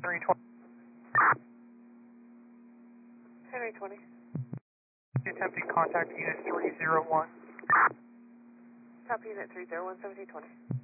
320. Henry 20. Attempting contact unit 301. Copy unit 301, 1720.